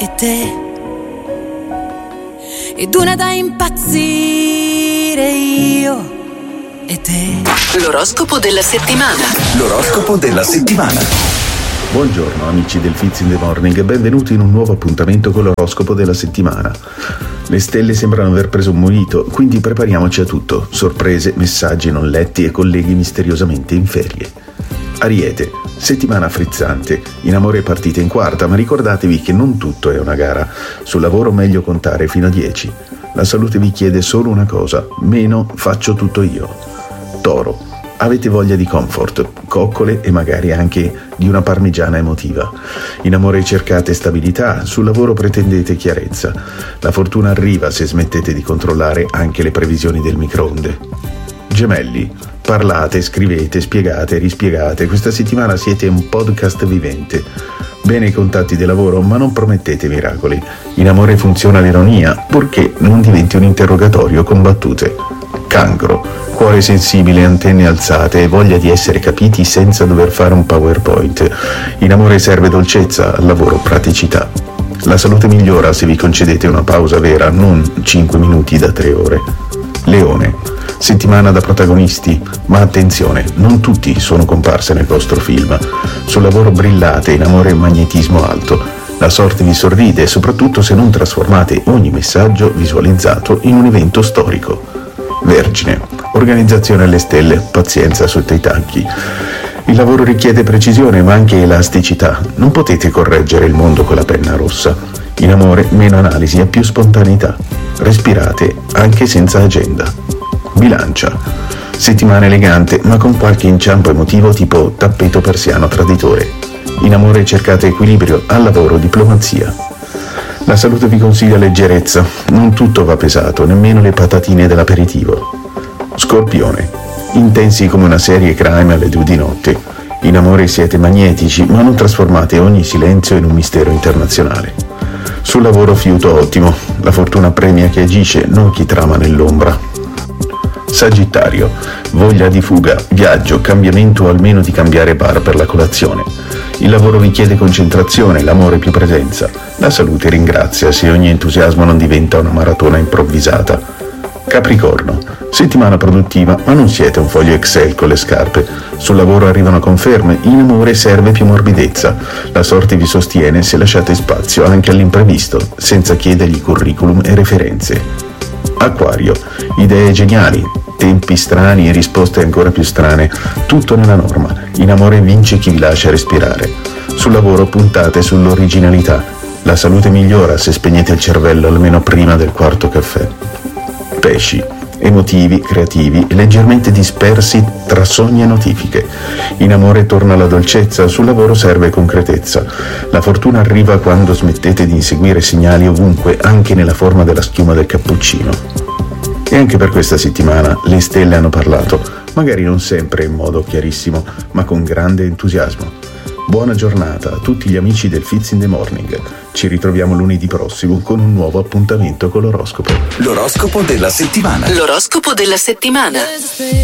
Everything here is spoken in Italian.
e te, ed una da impazzire io e te. L'oroscopo della settimana. L'oroscopo della settimana. Buongiorno amici del Fizz in the Morning e benvenuti in un nuovo appuntamento con l'oroscopo della settimana. Le stelle sembrano aver preso un mojito, quindi prepariamoci a tutto: sorprese, messaggi non letti e colleghi misteriosamente in ferie. Ariete, settimana frizzante, in amore partite in quarta, ma ricordatevi che non tutto è una gara. Sul lavoro meglio contare fino a 10. La salute vi chiede solo una cosa: meno faccio tutto io. Toro, avete voglia di comfort, coccole e magari anche di una parmigiana emotiva. In amore cercate stabilità, sul lavoro pretendete chiarezza. La fortuna arriva se smettete di controllare anche le previsioni del microonde. Gemelli, parlate, scrivete, spiegate, rispiegate. Questa settimana siete un podcast vivente. Bene i contatti di lavoro, ma non promettete miracoli. In amore funziona l'ironia, purché non diventi un interrogatorio con battute. Cancro, cuore sensibile, antenne alzate e voglia di essere capiti senza dover fare un PowerPoint. In amore serve dolcezza, al lavoro praticità. La salute migliora se vi concedete una pausa vera, non 5 minuti da 3 ore. Leone, settimana da protagonisti, ma attenzione, non tutti sono comparse nel vostro film. Sul lavoro brillate, in amore magnetismo alto. La sorte vi sorride, soprattutto se non trasformate ogni messaggio visualizzato in un evento storico. Vergine, organizzazione alle stelle, pazienza sotto i tacchi. Il lavoro richiede precisione ma anche elasticità. Non potete correggere il mondo con la penna rossa. In amore meno analisi e più spontaneità. Respirate anche senza agenda. Bilancia, settimana elegante ma con qualche inciampo emotivo tipo tappeto persiano traditore. In amore cercate equilibrio, al lavoro diplomazia. La salute vi consiglia leggerezza, non tutto va pesato, nemmeno le patatine dell'aperitivo. Scorpione, intensi come una serie crime alle 2 di notte. In amore siete magnetici, ma non trasformate ogni silenzio in un mistero internazionale. Sul lavoro fiuto ottimo, la fortuna premia chi agisce, non chi trama nell'ombra. Sagittario, voglia di fuga, viaggio, cambiamento o almeno di cambiare bar per la colazione. Il lavoro vi chiede concentrazione, l'amore più presenza. La salute ringrazia se ogni entusiasmo non diventa una maratona improvvisata. Capricorno, settimana produttiva ma non siete un foglio Excel con le scarpe. Sul lavoro arrivano conferme, in amore serve più morbidezza. La sorte vi sostiene se lasciate spazio anche all'imprevisto, senza chiedergli curriculum e referenze. Acquario, idee geniali, tempi strani e risposte ancora più strane, tutto nella norma. In amore vince chi vi lascia respirare. Sul lavoro puntate sull'originalità. La salute migliora se spegnete il cervello almeno prima del quarto caffè. Pesci, emotivi, creativi e leggermente dispersi tra sogni e notifiche. In amore torna la dolcezza, sul lavoro serve concretezza. La fortuna arriva quando smettete di inseguire segnali ovunque, anche nella forma della schiuma del cappuccino. E anche per questa settimana le stelle hanno parlato, magari non sempre in modo chiarissimo, ma con grande entusiasmo. Buona giornata a tutti gli amici del Fizz in the Morning. Ci ritroviamo lunedì prossimo con un nuovo appuntamento con l'oroscopo. L'oroscopo della settimana. L'oroscopo della settimana.